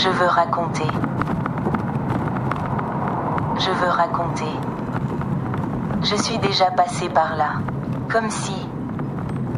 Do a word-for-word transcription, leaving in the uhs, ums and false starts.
Je veux raconter. Je veux raconter. Je suis déjà passé par là. Comme si